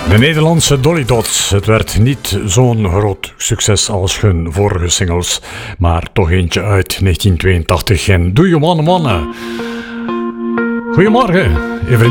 De Nederlandse Dolly Dots. Het werd niet zo'n groot succes als hun vorige singles, maar toch eentje uit 1982 en Do You Wanna Wanna. Goedemorgen, even